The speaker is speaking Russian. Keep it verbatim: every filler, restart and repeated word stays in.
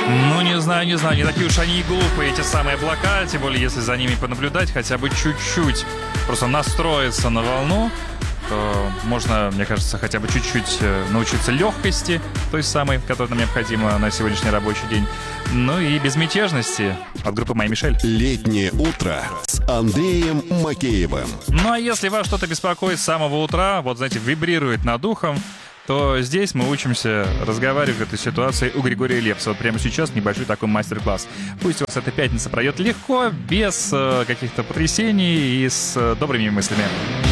Ну, не знаю, не знаю, не такие уж они и глупые, эти самые облака, тем более, если за ними понаблюдать хотя бы чуть-чуть, просто настроиться на волну, то можно, мне кажется, хотя бы чуть-чуть научиться легкости, той самой, которая нам необходима на сегодняшний рабочий день, ну и безмятежности от группы «Моя Мишель». Летнее утро с Андреем Макеевым. Ну, а если вас что-то беспокоит с самого утра, вот, знаете, вибрирует над ухом, то здесь мы учимся разговаривать в этой ситуации у Григория Лепса. Вот прямо сейчас небольшой такой мастер-класс. Пусть у вас эта пятница пройдет легко, без э, каких-то потрясений и с э, добрыми мыслями.